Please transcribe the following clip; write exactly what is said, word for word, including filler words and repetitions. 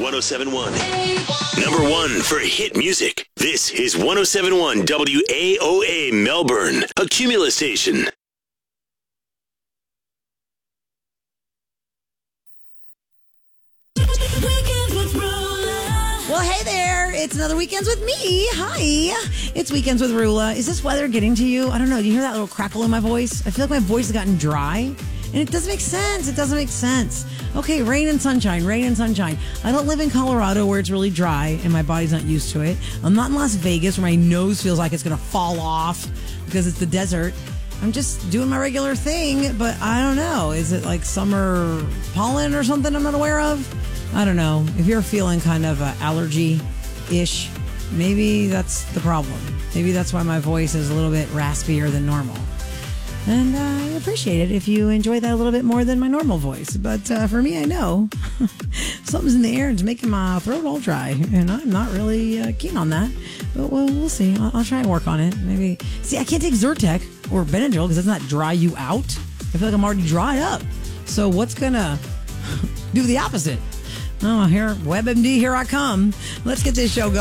one oh seven point one. Number one for hit music. This is one oh seven point one W A O A Melbourne, a Cumulus station. Well, hey there. It's another Weekends with me. Hi. It's Weekends with Rula. Is this weather getting to you? I don't know. Do you hear that little crackle in my voice? I feel like my voice has gotten dry. And it doesn't make sense. It doesn't make sense. Okay, rain and sunshine, rain and sunshine. I don't live in Colorado where it's really dry and my body's not used to it. I'm not in Las Vegas where my nose feels like it's going to fall off because it's the desert. I'm just doing my regular thing, but I don't know. Is it like summer pollen or something I'm not aware of? I don't know. If you're feeling kind of uh, allergy-ish, maybe that's the problem. Maybe that's why my voice is a little bit raspier than normal. And uh, I appreciate it if you enjoy that a little bit more than my normal voice. But uh, for me, I know something's in the air and it's making my throat all dry. And I'm not really uh, keen on that. But we'll, we'll see. I'll, I'll try and work on it. Maybe. See, I can't take Zyrtec or Benadryl because it's not dry you out. I feel like I'm already dried up. So what's going to do the opposite? Oh, here, WebMD, here I come. Let's get this show going.